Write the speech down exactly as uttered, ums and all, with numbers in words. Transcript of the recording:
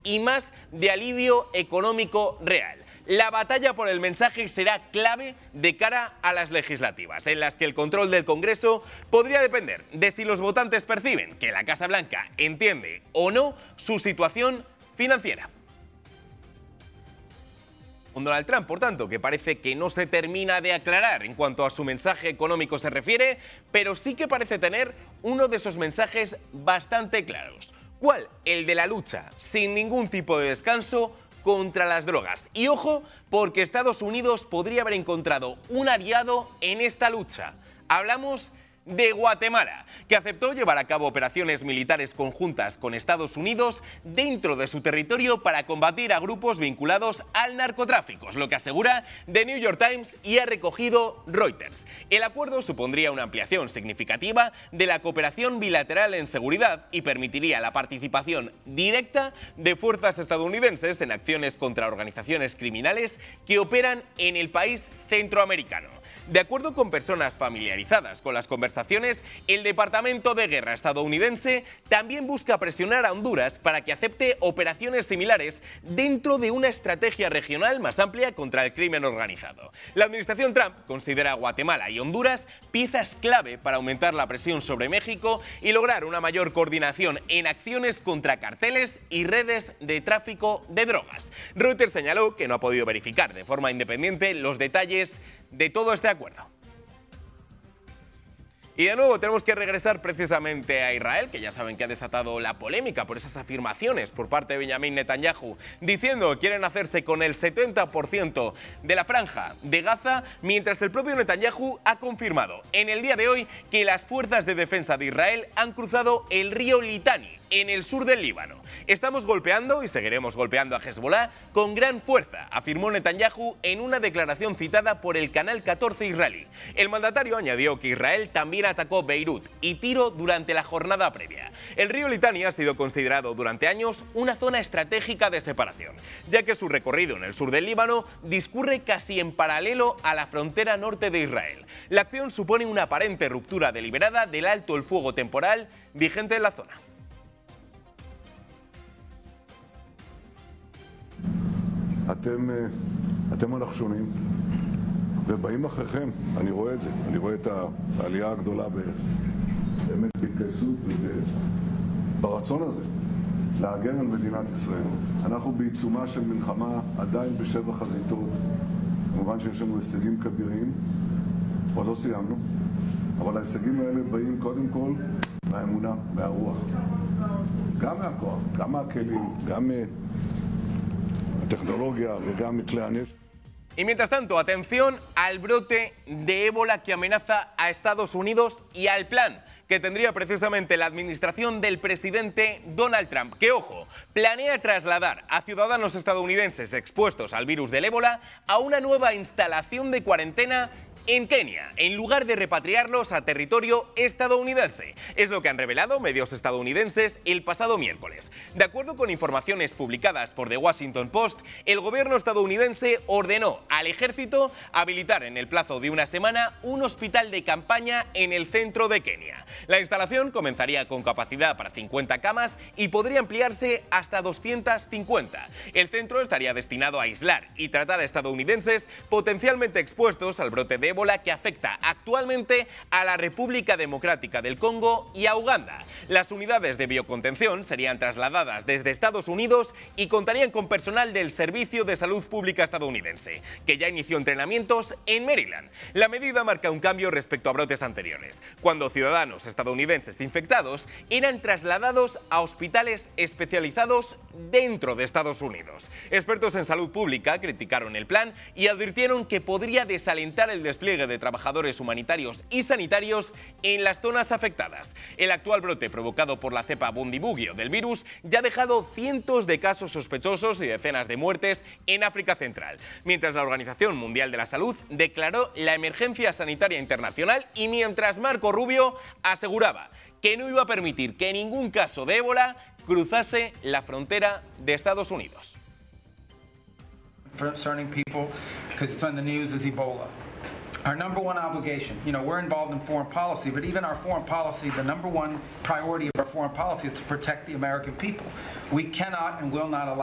y más de alivio económico real. La batalla por el mensaje será clave de cara a las legislativas, en las que el control del Congreso podría depender de si los votantes perciben que la Casa Blanca entiende o no su situación financiera. Un Donald Trump, por tanto, que parece que no se termina de aclarar en cuanto a su mensaje económico se refiere, pero sí que parece tener uno de esos mensajes bastante claros. ¿Cuál? El de la lucha, sin ningún tipo de descanso, contra las drogas. Y ojo, porque Estados Unidos podría haber encontrado un aliado en esta lucha. Hablamos de Guatemala, que aceptó llevar a cabo operaciones militares conjuntas con Estados Unidos dentro de su territorio para combatir a grupos vinculados al narcotráfico, lo que asegura The New York Times y ha recogido Reuters. El acuerdo supondría una ampliación significativa de la cooperación bilateral en seguridad y permitiría la participación directa de fuerzas estadounidenses en acciones contra organizaciones criminales que operan en el país centroamericano. De acuerdo con personas familiarizadas con las conversaciones, el Departamento de Guerra estadounidense también busca presionar a Honduras para que acepte operaciones similares dentro de una estrategia regional más amplia contra el crimen organizado. La administración Trump considera a Guatemala y Honduras piezas clave para aumentar la presión sobre México y lograr una mayor coordinación en acciones contra carteles y redes de tráfico de drogas. Reuters señaló que no ha podido verificar de forma independiente los detalles de todo este acuerdo. Y de nuevo tenemos que regresar precisamente a Israel, que ya saben que ha desatado la polémica por esas afirmaciones por parte de Benjamin Netanyahu, diciendo que quieren hacerse con el setenta por ciento de la franja de Gaza, mientras el propio Netanyahu ha confirmado en el día de hoy que las fuerzas de defensa de Israel han cruzado el río Litani, en el sur del Líbano. Estamos golpeando y seguiremos golpeando a Hezbollah con gran fuerza, afirmó Netanyahu en una declaración citada por el Canal catorce israelí. El mandatario añadió que Israel también atacó Beirut y Tiro durante la jornada previa. El río Litani ha sido considerado durante años una zona estratégica de separación, ya que su recorrido en el sur del Líbano discurre casi en paralelo a la frontera norte de Israel. La acción supone una aparente ruptura deliberada del alto el fuego temporal vigente en la zona. אתם, אתם הנחשונים, ובאים אחריכם, אני רואה את זה, אני רואה את העלייה הגדולה באמת בהתגייסות וברצון הזה להגן על מדינת ישראל. אנחנו בעיצומה של מלחמה עדיין בשבע חזיתות, כמובן שיש לנו הישגים כבירים, עוד לא סיימנו, אבל ההישגים האלה באים קודם כל מהאמונה, מהרוח, גם מהכוח, גם מהכלים, גם tecnología, Y mientras tanto, atención al brote de ébola que amenaza a Estados Unidos y al plan que tendría precisamente la administración del presidente Donald Trump, que, ojo, planea trasladar a ciudadanos estadounidenses expuestos al virus del ébola a una nueva instalación de cuarentena en Kenia, en lugar de repatriarlos a territorio estadounidense. Es lo que han revelado medios estadounidenses el pasado miércoles. De acuerdo con informaciones publicadas por The Washington Post, el gobierno estadounidense ordenó al ejército habilitar en el plazo de una semana un hospital de campaña en el centro de Kenia. La instalación comenzaría con capacidad para cincuenta camas y podría ampliarse hasta doscientas cincuenta. El centro estaría destinado a aislar y tratar a estadounidenses potencialmente expuestos al brote de ébola que afecta actualmente a la República Democrática del Congo y a Uganda. Las unidades de biocontención serían trasladadas desde Estados Unidos y contarían con personal del Servicio de Salud Pública estadounidense, que ya inició entrenamientos en Maryland. La medida marca un cambio respecto a brotes anteriores, cuando ciudadanos estadounidenses infectados eran trasladados a hospitales especializados dentro de Estados Unidos. Expertos en salud pública criticaron el plan y advirtieron que podría desalentar el despliegue de trabajadores humanitarios y sanitarios en las zonas afectadas. El actual brote provocado por la cepa bundibugyo del virus ya ha dejado cientos de casos sospechosos y decenas de muertes en África Central, mientras la Organización Mundial de la Salud declaró la emergencia sanitaria internacional y mientras Marco Rubio aseguraba que no iba a permitir que ningún caso de ébola cruzase la frontera de Estados Unidos. Concerning people, because it's on the news, is Ebola. Our number one obligation, you know, we're involved in foreign policy, but even our foreign policy, the number one priority of our foreign policy is to protect the American people. We cannot and will not allow